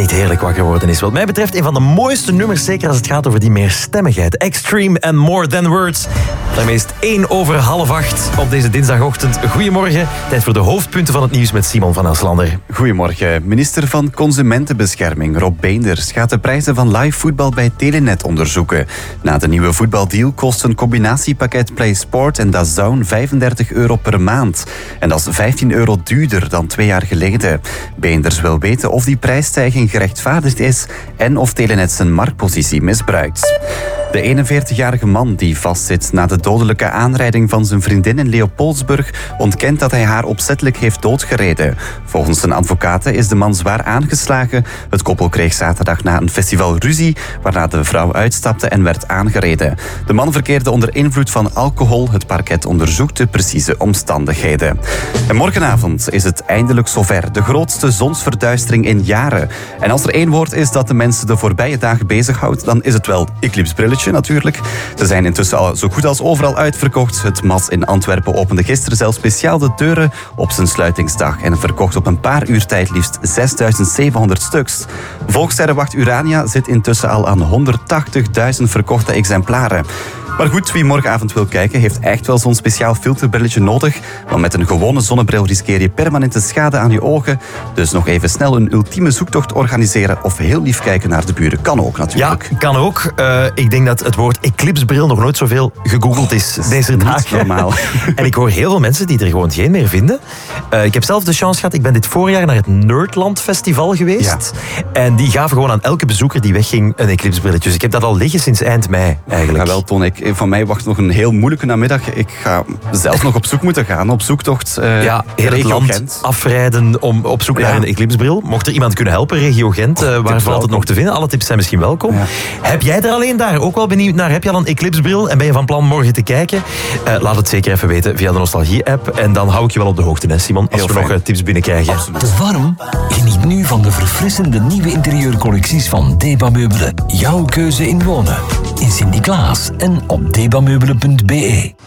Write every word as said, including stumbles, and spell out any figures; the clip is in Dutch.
echt heerlijk wakker worden is. Wat mij betreft een van de mooiste nummers, zeker als het gaat over die meerstemmigheid. Extreme and More Than Words. Daarmee is het één over half acht op deze dinsdagochtend. Goedemorgen, tijd voor de hoofdpunten van het nieuws met Simon van Aslander. Goedemorgen. Minister van Consumentenbescherming Rob Beenders gaat de prijzen van live voetbal bij Telenet onderzoeken. Na de nieuwe voetbaldeal kost een combinatiepakket Play Sport en D A Z N vijfendertig euro per maand. En dat is vijftien euro duurder dan twee jaar geleden. Beenders wil weten of die prijsstijging gerechtvaardigd is en of Telenet zijn marktpositie misbruikt. De eenenveertigjarige man die vastzit na de dodelijke aanrijding van zijn vriendin in Leopoldsburg ontkent dat hij haar opzettelijk heeft doodgereden. Volgens zijn advocaten is de man zwaar aangeslagen. Het koppel kreeg zaterdag na een festival ruzie, waarna de vrouw uitstapte en werd aangereden. De man verkeerde onder invloed van alcohol. Het parket onderzoekt de precieze omstandigheden. En morgenavond is het eindelijk zover. De grootste zonsverduistering in jaren. En als er één woord is dat de mensen de voorbije dagen bezighoudt, dan is het wel eclipsebrilletje natuurlijk. Ze zijn intussen al zo goed als overal uitverkocht. Het M A S in Antwerpen opende gisteren zelfs speciaal de deuren op zijn sluitingsdag en verkocht op een paar uur tijd liefst zesduizend zevenhonderd stuks. Volkssterrenwacht Urania zit intussen al aan honderdtachtigduizend verkochte exemplaren. Maar goed, wie morgenavond wil kijken, heeft echt wel zo'n speciaal filterbrilletje nodig. Want met een gewone zonnebril riskeer je permanente schade aan je ogen. Dus nog even snel een ultieme zoektocht organiseren of heel lief kijken naar de buren. Kan ook natuurlijk. Ja, kan ook. Uh, ik denk dat het woord eclipsebril nog nooit zoveel gegoogeld is oh, deze dagen. Normaal. En ik hoor heel veel mensen die er gewoon geen meer vinden. Uh, ik heb zelf de chance gehad, ik ben dit voorjaar naar het Nerdland Festival geweest. Ja. En die gaven gewoon aan elke bezoeker die wegging een eclipsebrilletje. Dus ik heb dat al liggen sinds eind mei eigenlijk. Ja, wel, Ton, ik van mij wacht nog een heel moeilijke namiddag. Ik ga zelf nog op zoek moeten gaan. Op zoektocht. Uh, ja, heel het land Gent. Afrijden om op zoek ja. naar een eclipsebril. Mocht er iemand kunnen helpen, regio Gent, uh, waar valt het nog te vinden? Alle tips zijn misschien welkom. Ja. Heb jij er alleen daar ook wel benieuwd naar? Heb je al een eclipsebril en ben je van plan morgen te kijken? Uh, laat het zeker even weten via de Nostalgie-app. En dan hou ik je wel op de hoogte, hè, Simon, als heel we fijn. nog uh, tips binnenkrijgen. Absoluut. Te warm? Geniet nu van de verfrissende nieuwe interieurcollecties van Deba Meubelen. Jouw keuze in wonen. In Sint-Niklaas en op debameubelen punt be.